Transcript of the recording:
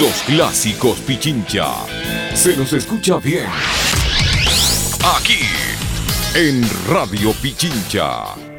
Los clásicos Pichincha. Se nos escucha bien. Aquí, en Radio Pichincha.